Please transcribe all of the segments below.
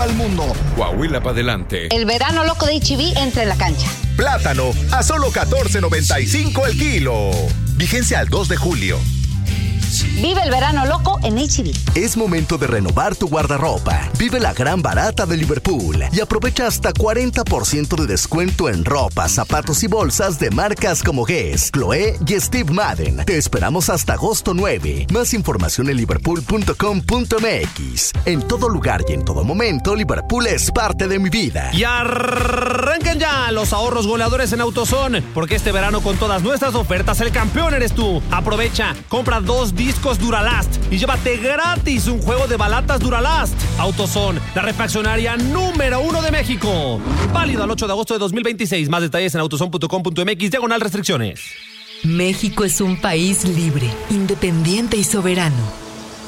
al mundo. Coahuila para adelante. El verano loco de H-E-B entra en la cancha. Plátano a solo $14.95 el kilo. Vigencia al 2 de julio. Vive el verano loco en H-E-B. Es momento de renovar tu guardarropa. Vive la gran barata de Liverpool y aprovecha hasta 40% de descuento en ropa, zapatos y bolsas de marcas como Guess, Chloé y Steve Madden. Te esperamos hasta agosto 9. Más información en liverpool.com.mx. En todo lugar y en todo momento, Liverpool es parte de mi vida. Y arranquen ya los ahorros goleadores en AutoZone, porque este verano con todas nuestras ofertas el campeón eres tú. Aprovecha, compra 2 discos Duralast y llévate gratis un juego de balatas Duralast. AutoZone, la refaccionaria número 1 de México. Válido al 8 de agosto de 2026. Más detalles en autozone.com.mx/restricciones. México es un país libre, independiente y soberano.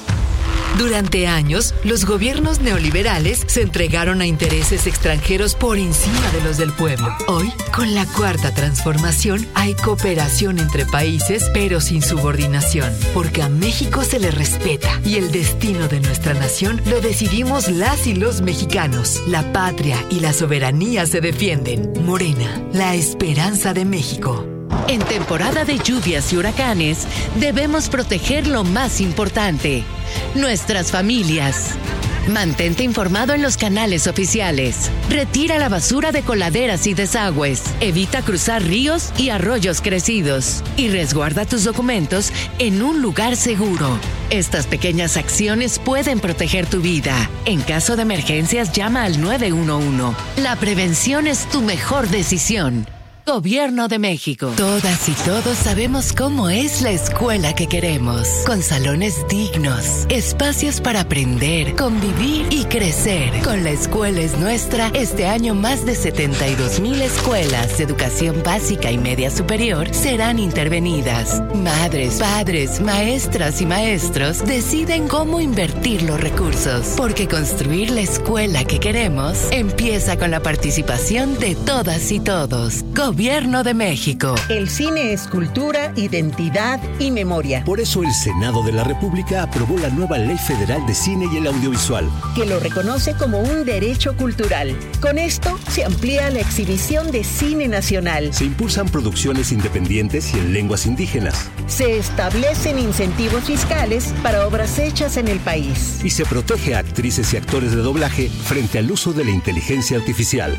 Durante años, los gobiernos neoliberales se entregaron a intereses extranjeros por encima de los del pueblo. Hoy, con la Cuarta Transformación, hay cooperación entre países, pero sin subordinación, porque a México se le respeta y el destino de nuestra nación lo decidimos las y los mexicanos. La patria y la soberanía se defienden. Morena, la esperanza de México. En temporada de lluvias y huracanes, debemos proteger lo más importante: nuestras familias. Mantente informado en los canales oficiales. Retira la basura de coladeras y desagües. Evita cruzar ríos y arroyos crecidos. Y resguarda tus documentos en un lugar seguro. Estas pequeñas acciones pueden proteger tu vida. En caso de emergencias, llama al 911. La prevención es tu mejor decisión. Gobierno de México. Todas y todos sabemos cómo es la escuela que queremos. Con salones dignos, espacios para aprender, convivir y crecer. Con La Escuela es Nuestra, este año más de 72,000 escuelas de educación básica y media superior serán intervenidas. Madres, padres, maestras y maestros deciden cómo invertir los recursos. Porque construir la escuela que queremos empieza con la participación de todas y todos. Gobierno de México. El cine es cultura, identidad y memoria. Por eso el Senado de la República aprobó la nueva Ley Federal de Cine y el Audiovisual, que lo reconoce como un derecho cultural. Con esto se amplía la exhibición de cine nacional. Se impulsan producciones independientes y en lenguas indígenas. Se establecen incentivos fiscales para obras hechas en el país. Y se protege a actrices y actores de doblaje frente al uso de la inteligencia artificial.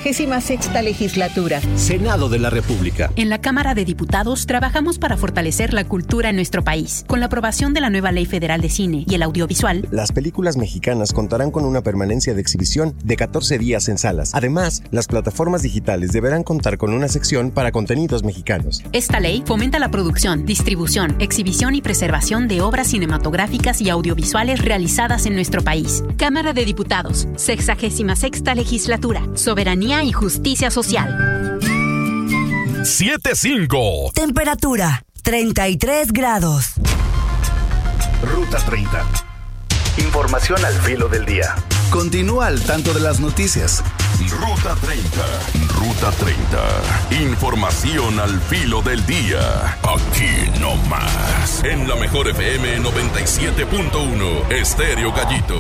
66ª legislatura. Senado de la República. En la Cámara de Diputados trabajamos para fortalecer la cultura en nuestro país. Con la aprobación de la nueva Ley Federal de Cine y el Audiovisual, las películas mexicanas contarán con una permanencia de exhibición de 14 días en salas. Además, las plataformas digitales deberán contar con una sección para contenidos mexicanos. Esta ley fomenta la producción, distribución, exhibición y preservación de obras cinematográficas y audiovisuales realizadas en nuestro país. Cámara de Diputados, 66ª legislatura. Soberanía y justicia social. 7:5. Temperatura 33 grados. Ruta 30. Información al filo del día. Continúa al tanto de las noticias. Ruta 30. Ruta 30. Información al filo del día. Aquí no más. En la mejor FM 97.1. Estéreo Gallito.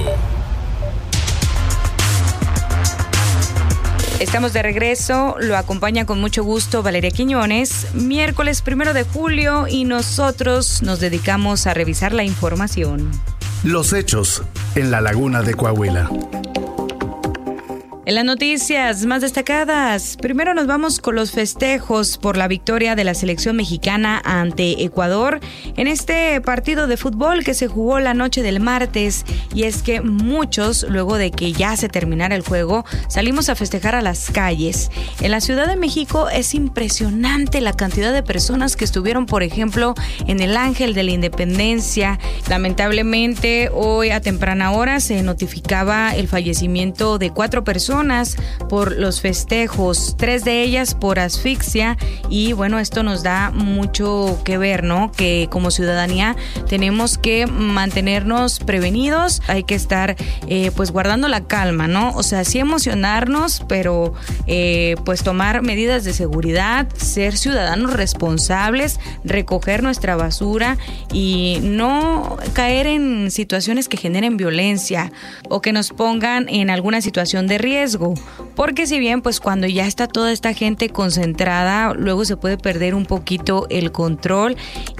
Estamos de regreso, lo acompaña con mucho gusto Valeria Quiñones, miércoles 1 de julio y nosotros nos dedicamos a revisar la información. Los hechos en la laguna de Coahuila. En las noticias más destacadas, primero nos vamos con los festejos por la victoria de la selección mexicana ante Ecuador en este partido de fútbol que se jugó la noche del martes. Y es que muchos, luego de que ya se terminara el juego, salimos a festejar a las calles. En la Ciudad de México es impresionante la cantidad de personas que estuvieron, por ejemplo, en el Ángel de la Independencia. Lamentablemente, hoy a temprana hora se notificaba el fallecimiento de 4 personas personas por los festejos, 3 de ellas por asfixia, y bueno, esto nos da mucho que ver, ¿no? Que como ciudadanía tenemos que mantenernos prevenidos, hay que estar pues guardando la calma, ¿no? O sea, sí emocionarnos, pero pues tomar medidas de seguridad, ser ciudadanos responsables, recoger nuestra basura y no caer en situaciones que generen violencia o que nos pongan en alguna situación de riesgo, porque si bien pues cuando ya está toda esta gente concentrada, luego se puede perder un poquito el control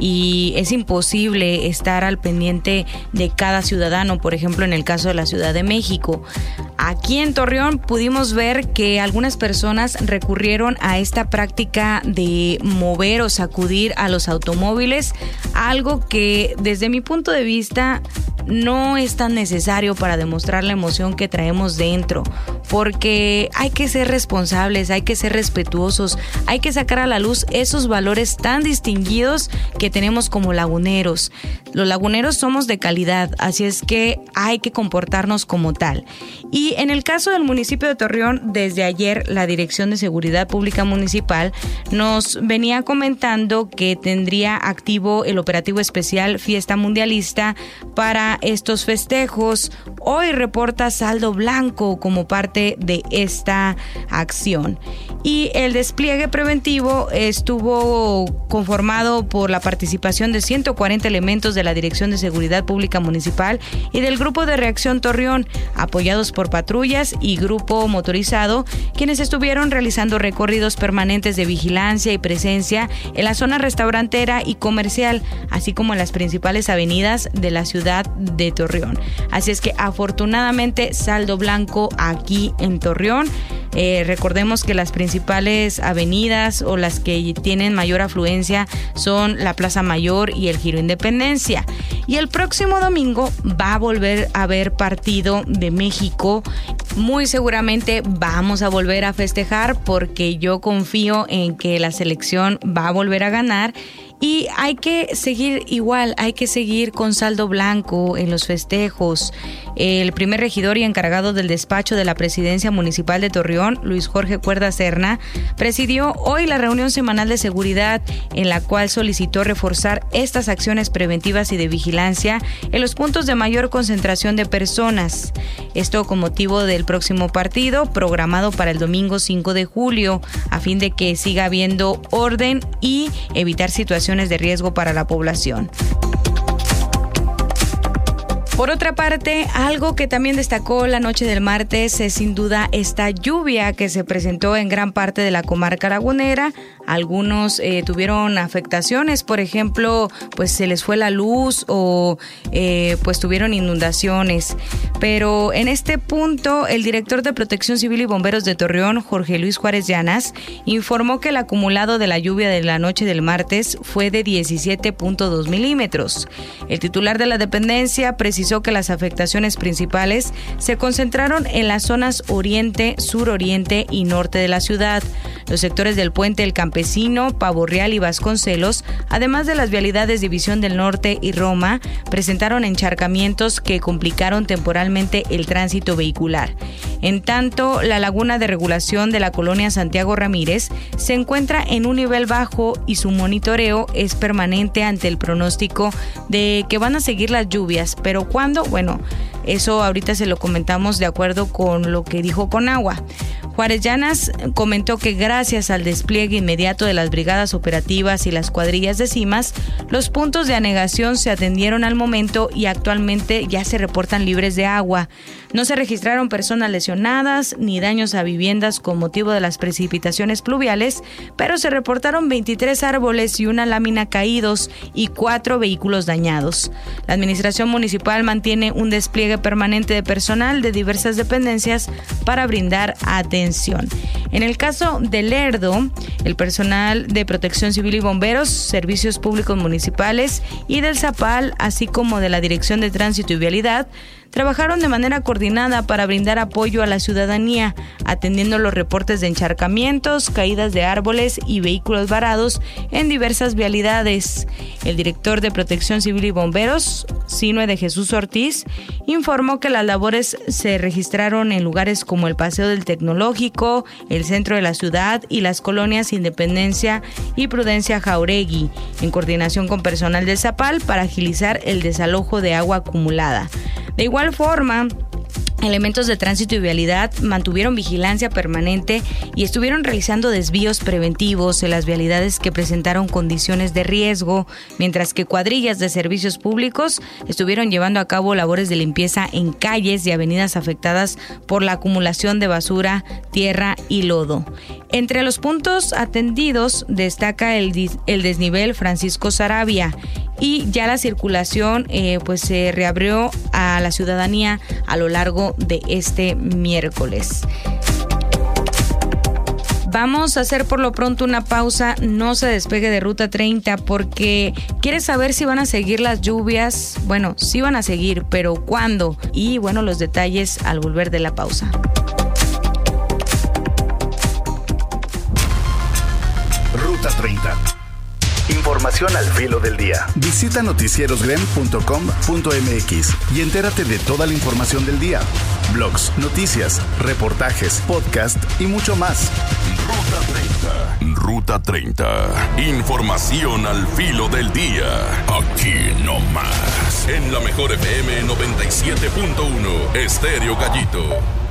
y es imposible estar al pendiente de cada ciudadano. Por ejemplo, en el caso de la Ciudad de México, aquí en Torreón pudimos ver que algunas personas recurrieron a esta práctica de mover o sacudir a los automóviles, algo que desde mi punto de vista no es tan necesario para demostrar la emoción que traemos dentro, porque hay que ser responsables, hay que ser respetuosos, hay que sacar a la luz esos valores tan distinguidos que tenemos como laguneros. Los laguneros somos de calidad, así es que hay que comportarnos como tal. Y en el caso del municipio de Torreón, desde ayer la Dirección de Seguridad Pública Municipal nos venía comentando que tendría activo el operativo especial Fiesta Mundialista para estos festejos. Hoy reporta saldo blanco como parte de esta acción. Y el despliegue preventivo estuvo conformado por la participación de 140 elementos de la Dirección de Seguridad Pública Municipal y del Grupo de Reacción Torreón, apoyados por patrullas y grupo motorizado, quienes estuvieron realizando recorridos permanentes de vigilancia y presencia en la zona restaurantera y comercial, así como en las principales avenidas de la ciudad de Torreón. Así es que afortunadamente saldo blanco aquí en Torreón. Recordemos que las principales avenidas o las que tienen mayor afluencia son la Plaza Mayor y el Giro Independencia. Y el próximo domingo va a volver a haber partido de México. Muy seguramente vamos a volver a festejar porque yo confío en que la selección va a volver a ganar. Y hay que seguir igual, hay que seguir con saldo blanco en los festejos. El primer regidor y encargado del despacho de la Presidencia Municipal de Torreón, Luis Jorge Cuerda Serna, presidió hoy la reunión semanal de seguridad en la cual solicitó reforzar estas acciones preventivas y de vigilancia en los puntos de mayor concentración de personas. Esto con motivo del próximo partido programado para el domingo 5 de julio, a fin de que siga habiendo orden y evitar situaciones de riesgo para la población. Por otra parte, algo que también destacó la noche del martes es sin duda esta lluvia que se presentó en gran parte de la comarca lagunera. Algunos tuvieron afectaciones, por ejemplo, pues se les fue la luz o pues tuvieron inundaciones. Pero en este punto, el director de Protección Civil y Bomberos de Torreón, Jorge Luis Juárez Llanas, informó que el acumulado de la lluvia de la noche del martes fue de 17.2 milímetros. El titular de la dependencia precisó que las afectaciones principales se concentraron en las zonas oriente, suroriente y norte de la ciudad. Los sectores del Puente El Campesino, Pavo Real y Vasconcelos, además de las vialidades División del Norte y Roma, presentaron encharcamientos que complicaron temporalmente el tránsito vehicular. En tanto, la laguna de regulación de la colonia Santiago Ramírez se encuentra en un nivel bajo y su monitoreo es permanente ante el pronóstico de que van a seguir las lluvias, pero ¿cuándo? Bueno, eso ahorita se lo comentamos de acuerdo con lo que dijo Conagua. Juárez Llanas comentó que gracias al despliegue inmediato de las brigadas operativas y las cuadrillas de CIMAS, los puntos de anegación se atendieron al momento y actualmente ya se reportan libres de agua. No se registraron personas lesionadas ni daños a viviendas con motivo de las precipitaciones pluviales, pero se reportaron 23 árboles y una lámina caídos y 4 vehículos dañados. La administración municipal mantiene un despliegue permanente de personal de diversas dependencias para brindar atención. En el caso de Lerdo, el personal de Protección Civil y Bomberos, Servicios Públicos Municipales y del Zapal, así como de la Dirección de Tránsito y Vialidad, trabajaron de manera coordinada para brindar apoyo a la ciudadanía, atendiendo los reportes de encharcamientos, caídas de árboles y vehículos varados en diversas vialidades. El director de Protección Civil y Bomberos, Sinue de Jesús Ortiz, informó que las labores se registraron en lugares como el Paseo del Tecnológico, el centro de la ciudad y las colonias Independencia y Prudencia Jauregui, en coordinación con personal de Zapal para agilizar el desalojo de agua acumulada. De igual forma, elementos de tránsito y vialidad mantuvieron vigilancia permanente y estuvieron realizando desvíos preventivos en las vialidades que presentaron condiciones de riesgo, mientras que cuadrillas de servicios públicos estuvieron llevando a cabo labores de limpieza en calles y avenidas afectadas por la acumulación de basura, tierra y lodo. Entre los puntos atendidos destaca el desnivel Francisco Saravia, y ya la circulación se reabrió a la ciudadanía a lo largo de este miércoles. Vamos a hacer por lo pronto una pausa, no se despegue de Ruta 30 porque ¿quieres saber si van a seguir las lluvias? Bueno, sí van a seguir, pero ¿cuándo? Y bueno, los detalles al volver de la pausa. Ruta 30. Información al filo del día. Visita noticierosgrem.com.mx y entérate de toda la información del día. Blogs, noticias, reportajes, podcast y mucho más. Ruta 30. Información al filo del día. Aquí no más. En la mejor FM 97.1. Estéreo Gallito.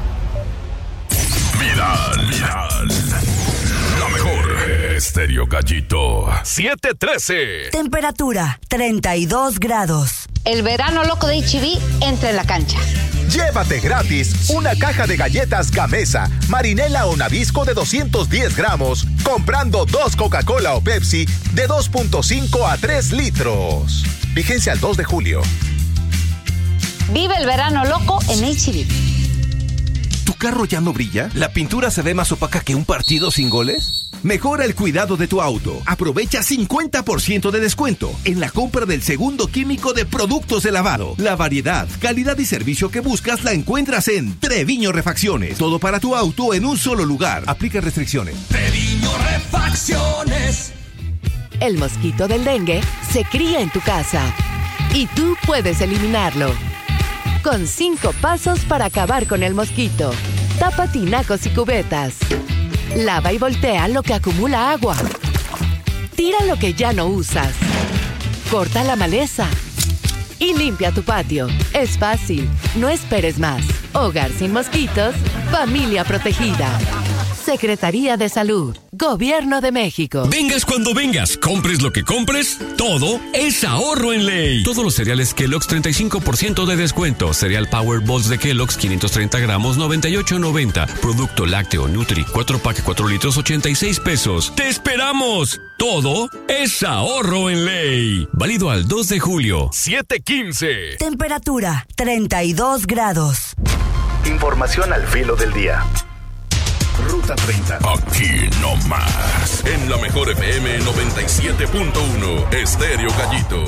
Viral. La mejor. Estéreo Gallito. 7:13. Temperatura 32 grados. El verano loco de H-E-B entra en la cancha. Llévate gratis una caja de galletas Gamesa, Marinela o Nabisco de 210 gramos, comprando 2 Coca-Cola o Pepsi de 2.5 a 3 litros. Vigencia al 2 de julio. Vive el verano loco en H-E-B. ¿Tu carro ya no brilla? ¿La pintura se ve más opaca que un partido sin goles? Mejora el cuidado de tu auto. Aprovecha 50% de descuento en la compra del segundo químico de productos de lavado. La variedad, calidad y servicio que buscas la encuentras en Treviño Refacciones. Todo para tu auto en un solo lugar. Aplica restricciones. Treviño Refacciones. El mosquito del dengue se cría en tu casa y tú puedes eliminarlo. Con 5 pasos para acabar con el mosquito. Tapa tinacos y cubetas. Lava y voltea lo que acumula agua. Tira lo que ya no usas. Corta la maleza. Y limpia tu patio. Es fácil. No esperes más. Hogar sin mosquitos. Familia protegida. Secretaría de Salud. Gobierno de México. Vengas cuando vengas, compres lo que compres, todo es ahorro en ley. Todos los cereales Kellogg's 35% de descuento. Cereal Power Balls de Kellogg's 530 gramos 98.90. Producto lácteo Nutri 4 pack 4 litros 86 pesos. ¡Te esperamos! Todo es ahorro en ley. Válido al 2 de julio. 7:15. Temperatura 32 grados. Información al filo del día. Ruta 30. Aquí no más. En la mejor FM 97.1. Estéreo Gallito.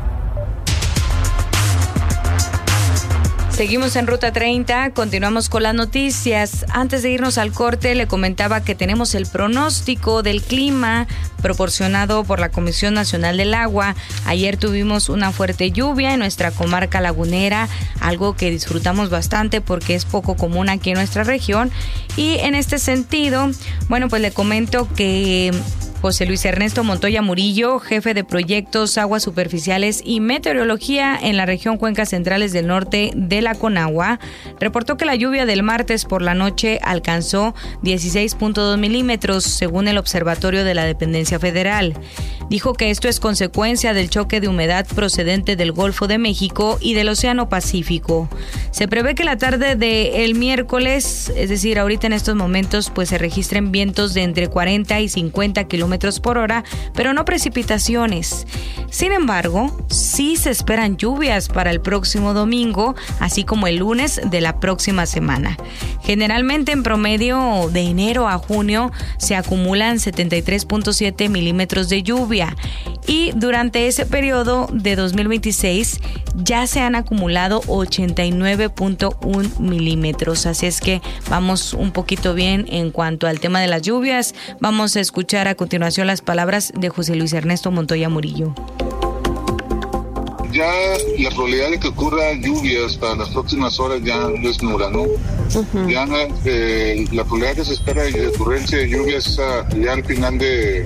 Seguimos en Ruta 30, continuamos con las noticias. Antes de irnos al corte, le comentaba que tenemos el pronóstico del clima proporcionado por la Comisión Nacional del Agua. Ayer tuvimos una fuerte lluvia en nuestra comarca lagunera, algo que disfrutamos bastante porque es poco común aquí en nuestra región. Y en este sentido, bueno, pues le comento que José Luis Ernesto Montoya Murillo, jefe de proyectos, aguas superficiales y meteorología en la región Cuencas Centrales del Norte de la Conagua, reportó que la lluvia del martes por la noche alcanzó 16.2 milímetros, según el Observatorio de la Dependencia Federal. Dijo que esto es consecuencia del choque de humedad procedente del Golfo de México y del Océano Pacífico. Se prevé que la tarde del miércoles, es decir, ahorita en estos momentos, pues se registren vientos de entre 40 y 50 kilómetros kilómetros por hora, pero no precipitaciones. Sin embargo, sí se esperan lluvias para el próximo domingo, así como el lunes de la próxima semana. Generalmente, en promedio de enero a junio, se acumulan 73.7 milímetros de lluvia y durante ese periodo de 2026 ya se han acumulado 89.1 milímetros. Así es que vamos un poquito bien en cuanto al tema de las lluvias. Vamos a escuchar a continuación las palabras de José Luis Ernesto Montoya Murillo. Ya la probabilidad de que ocurra lluvias para las próximas horas ya no es nula, ¿no? Uh-huh. Ya la probabilidad que se espera de ocurrencia de lluvias ya al final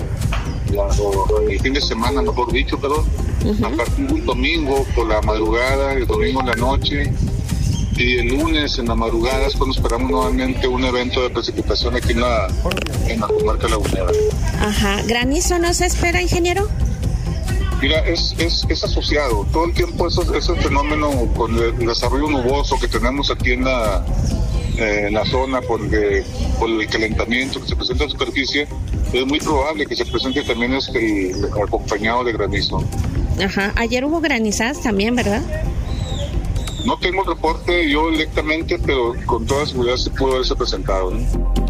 o el fin de semana, mejor dicho, perdón, uh-huh, a partir del domingo por la madrugada, el domingo en la noche y el lunes en la madrugada es cuando esperamos nuevamente un evento de precipitación aquí en la comarca lagunera. Ajá, ¿granizo no se espera, ingeniero? Mira, es asociado todo el tiempo ese fenómeno con el desarrollo nuboso que tenemos aquí en la zona por el calentamiento que se presenta en la superficie. Es muy probable que se presente también acompañado de granizo. Ajá, ayer hubo granizadas también, ¿verdad? No tengo reporte yo directamente, pero con toda seguridad se pudo haberse presentado, ¿no?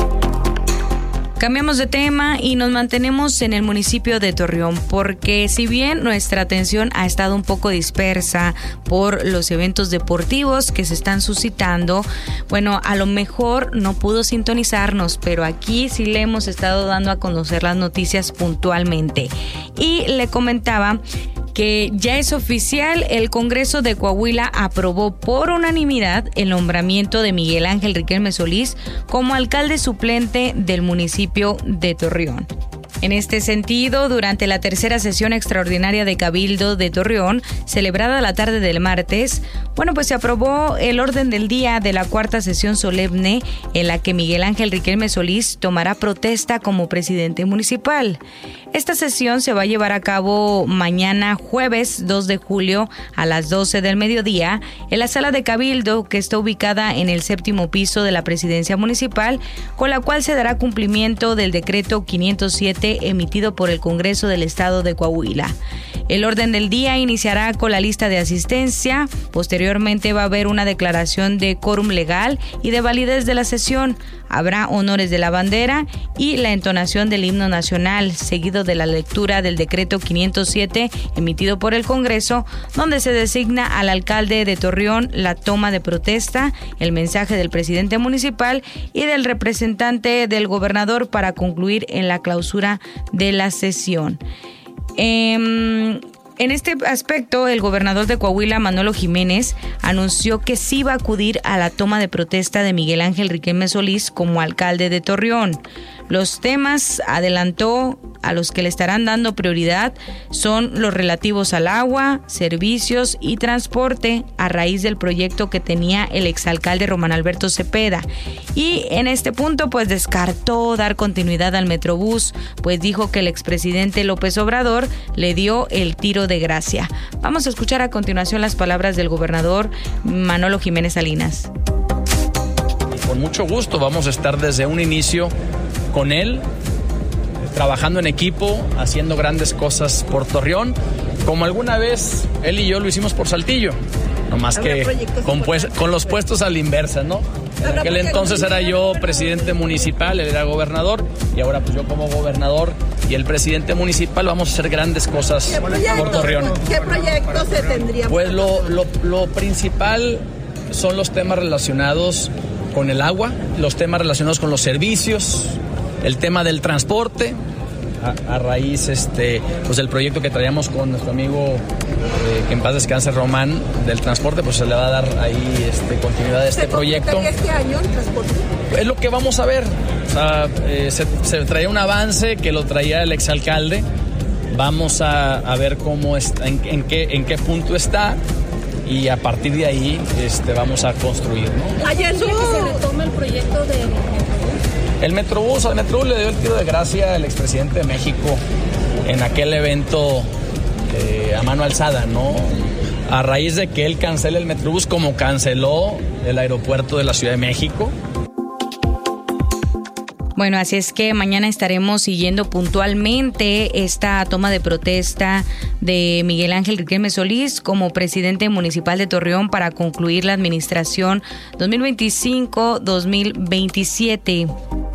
Cambiamos de tema y nos mantenemos en el municipio de Torreón, porque si bien nuestra atención ha estado un poco dispersa por los eventos deportivos que se están suscitando, bueno, a lo mejor no pudo sintonizarnos, pero aquí sí le hemos estado dando a conocer las noticias puntualmente. Y le comentaba que ya es oficial, el Congreso de Coahuila aprobó por unanimidad el nombramiento de Miguel Ángel Riquelme Solís como alcalde suplente del municipio de Torreón. En este sentido, durante la tercera sesión extraordinaria de Cabildo de Torreón, celebrada la tarde del martes, pues se aprobó el orden del día de la cuarta sesión solemne en la que Miguel Ángel Riquelme Solís tomará protesta como presidente municipal. Esta sesión se va a llevar a cabo mañana jueves 2 de julio a las 12 del mediodía en la sala de Cabildo, que está ubicada en el 7º piso de la presidencia municipal, con la cual se dará cumplimiento del decreto 507 emitido por el Congreso del Estado de Coahuila. El orden del día iniciará con la lista de asistencia. Posteriormente va a haber una declaración de quórum legal y de validez de la sesión. Habrá honores de la bandera y la entonación del himno nacional, seguido de la lectura del decreto 507 emitido por el Congreso, donde se designa al alcalde de Torreón, la toma de protesta, el mensaje del presidente municipal y del representante del gobernador para concluir en la clausura de la sesión. En este aspecto, el gobernador de Coahuila, Manolo Jiménez, anunció que sí va a acudir a la toma de protesta de Miguel Ángel Riquelme Solís como alcalde de Torreón. Los temas, adelantó, a los que le estarán dando prioridad son los relativos al agua, servicios y transporte a raíz del proyecto que tenía el exalcalde Román Alberto Cepeda. Y en este punto descartó dar continuidad al Metrobús, pues dijo que el expresidente López Obrador le dio el tiro de gracia. Vamos a escuchar a continuación las palabras del gobernador Manolo Jiménez Salinas. Con mucho gusto vamos a estar desde un inicio con él, trabajando en equipo, haciendo grandes cosas por Torreón, como alguna vez él y yo lo hicimos por Saltillo, nomás que con los puestos a la inversa, ¿no? En aquel entonces era yo presidente municipal, él era gobernador, y ahora yo como gobernador y el presidente municipal vamos a hacer grandes cosas por Torreón. ¿Qué proyectos se tendrían? Pues lo principal son los temas relacionados con el agua, los temas relacionados con los servicios, el tema del transporte, a raíz del proyecto que traíamos con nuestro amigo que en paz descanse Román del transporte, pues se le va a dar ahí continuidad a este proyecto. ¿Este año el transporte? Es lo que vamos a ver. O sea, se traía un avance que lo traía el exalcalde. Vamos a ver cómo está, en qué punto está. Y a partir de ahí vamos a construir, ¿no? Ayer que se retoma el proyecto de el Metrobús. Al Metrobús le dio el tiro de gracia el expresidente de México en aquel evento a mano alzada, ¿no? A raíz de que él cancele el Metrobús, como canceló el aeropuerto de la Ciudad de México. Bueno, así es que mañana estaremos siguiendo puntualmente esta toma de protesta de Miguel Ángel Riquelme Solís como presidente municipal de Torreón para concluir la administración 2025-2027.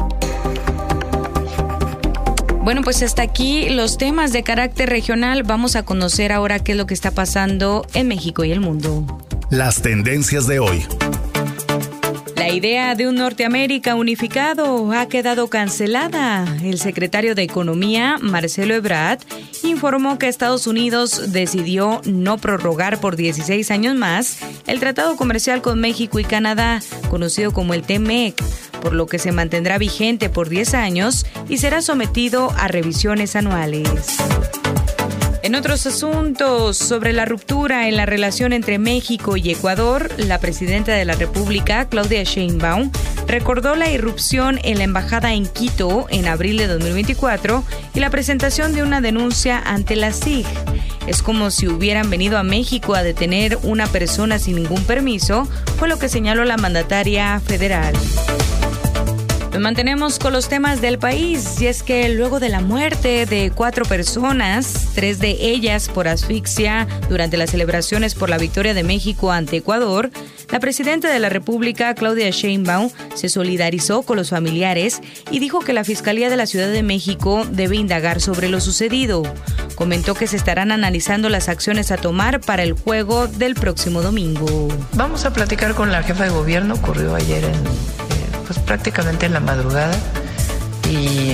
Bueno, pues hasta aquí los temas de carácter regional. Vamos a conocer ahora qué es lo que está pasando en México y el mundo. Las tendencias de hoy. La idea de un Norteamérica unificado ha quedado cancelada. El secretario de Economía, Marcelo Ebrard, informó que Estados Unidos decidió no prorrogar por 16 años más el tratado comercial con México y Canadá, conocido como el TMEC, por lo que se mantendrá vigente por 10 años y será sometido a revisiones anuales. En otros asuntos, sobre la ruptura en la relación entre México y Ecuador, la presidenta de la República, Claudia Sheinbaum, recordó la irrupción en la embajada en Quito en abril de 2024 y la presentación de una denuncia ante la CIG. Es como si hubieran venido a México a detener una persona sin ningún permiso, fue lo que señaló la mandataria federal. Nos mantenemos con los temas del país, y es que luego de la muerte de 4 personas, 3 de ellas por asfixia durante las celebraciones por la victoria de México ante Ecuador, la presidenta de la República, Claudia Sheinbaum, se solidarizó con los familiares y dijo que la Fiscalía de la Ciudad de México debe indagar sobre lo sucedido. Comentó que se estarán analizando las acciones a tomar para el juego del próximo domingo. Vamos a platicar con la jefa de gobierno, ocurrió ayer prácticamente en la madrugada, y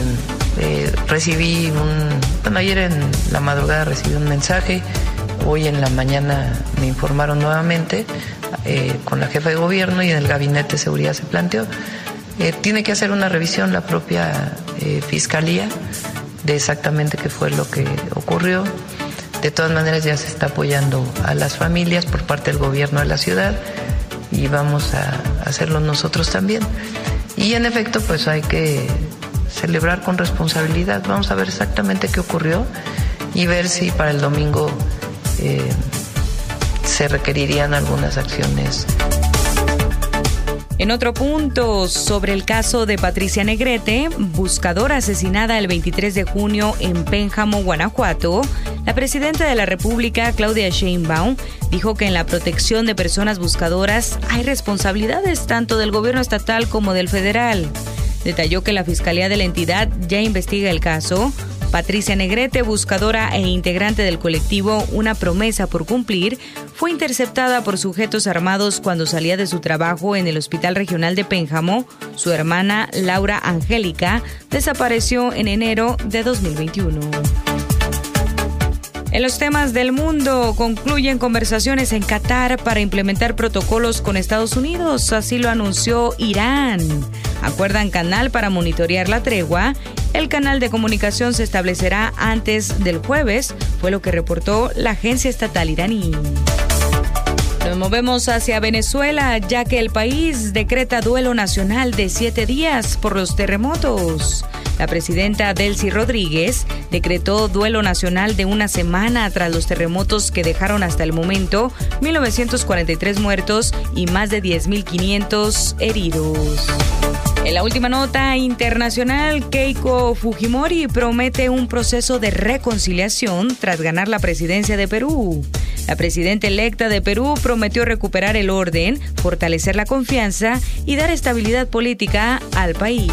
ayer en la madrugada recibí un mensaje, hoy en la mañana me informaron nuevamente con la jefa de gobierno, y en el gabinete de seguridad se planteó. Tiene que hacer una revisión la propia fiscalía de exactamente qué fue lo que ocurrió. De todas maneras ya se está apoyando a las familias por parte del gobierno de la ciudad, y vamos a hacerlo nosotros también. Y en efecto, pues hay que celebrar con responsabilidad. Vamos a ver exactamente qué ocurrió y ver si para el domingo se requerirían algunas acciones. En otro punto, sobre el caso de Patricia Negrete, buscadora asesinada el 23 de junio en Pénjamo, Guanajuato, la presidenta de la República, Claudia Sheinbaum, dijo que en la protección de personas buscadoras hay responsabilidades tanto del gobierno estatal como del federal. Detalló que la Fiscalía de la entidad ya investiga el caso. Patricia Negrete, buscadora e integrante del colectivo Una Promesa por Cumplir, fue interceptada por sujetos armados cuando salía de su trabajo en el Hospital Regional de Pénjamo. Su hermana, Laura Angélica, desapareció en enero de 2021. En los temas del mundo, concluyen conversaciones en Qatar para implementar protocolos con Estados Unidos, así lo anunció Irán. Acuerdan canal para monitorear la tregua. El canal de comunicación se establecerá antes del jueves, fue lo que reportó la agencia estatal iraní. Nos movemos hacia Venezuela, ya que el país decreta duelo nacional de 7 días por los terremotos. La presidenta Delcy Rodríguez decretó duelo nacional de 1 semana tras los terremotos que dejaron hasta el momento 1.943 muertos y más de 10.500 heridos. En la última nota internacional, Keiko Fujimori promete un proceso de reconciliación tras ganar la presidencia de Perú. La presidenta electa de Perú prometió recuperar el orden, fortalecer la confianza y dar estabilidad política al país.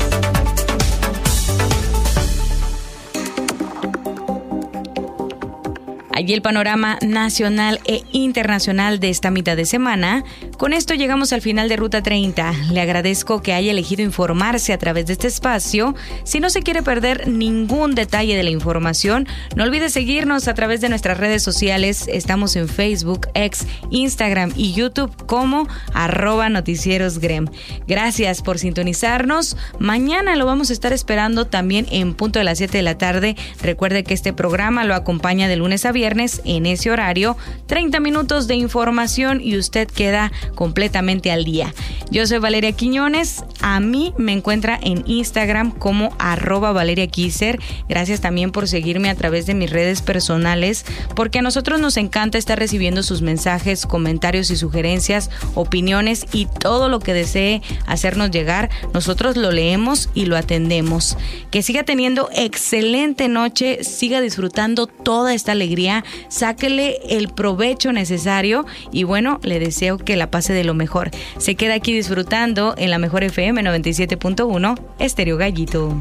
Allí el panorama nacional e internacional de esta mitad de semana. Con esto llegamos al final de Ruta 30. Le agradezco que haya elegido informarse a través de este espacio. Si no se quiere perder ningún detalle de la información, no olvide seguirnos a través de nuestras redes sociales. Estamos en Facebook, X, Instagram y YouTube como @noticieriosgrem. Gracias por sintonizarnos. Mañana lo vamos a estar esperando también en punto de las 7 de la tarde. Recuerde que este programa lo acompaña de lunes a viernes en ese horario, 30 minutos de información y usted queda completamente al día. Yo soy Valeria Quiñones, a mí me encuentra en Instagram como @ValeriaKiser. Gracias también por seguirme a través de mis redes personales, porque a nosotros nos encanta estar recibiendo sus mensajes, comentarios y sugerencias, opiniones y todo lo que desee hacernos llegar. Nosotros lo leemos y lo atendemos. Que siga teniendo excelente noche, siga disfrutando toda esta alegría, sáquele el provecho necesario y bueno, le deseo que la pase de lo mejor. Se queda aquí disfrutando en la mejor FM 97.1, Estéreo Gallito.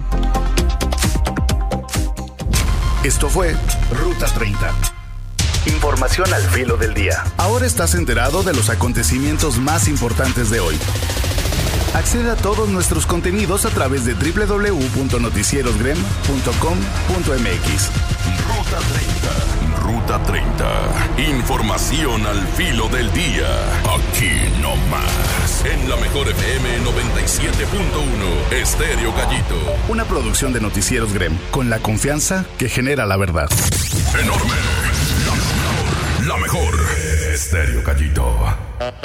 Esto fue Ruta 30. Información al filo del día. Ahora estás enterado de los acontecimientos más importantes de hoy. Accede a todos nuestros contenidos a través de www.noticierosgrem.com.mx. Ruta 30. Información al filo del día. Aquí no más. En la mejor FM 97.1, Estéreo Gallito. Una producción de Noticieros Grem, con la confianza que genera la verdad. Enorme. La mejor. Estéreo Gallito.